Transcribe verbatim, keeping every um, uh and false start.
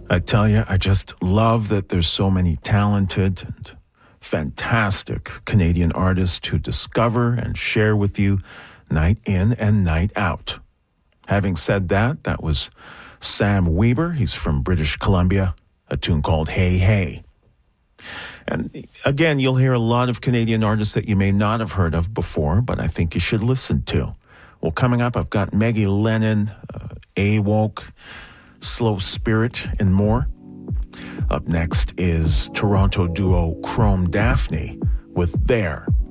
I tell you, I just love that there's so many talented and fantastic Canadian artists to discover and share with you night in and night out. Having said that, that was Sam Weber. He's from British Columbia, a tune called Hey Hey. And again, you'll hear a lot of Canadian artists that you may not have heard of before, but I think you should listen to. Well, coming up, I've got Maggie Lennon, uh, A-Woke, Slow Spirit, and more. Up next is Toronto duo Chrome Daphne with There.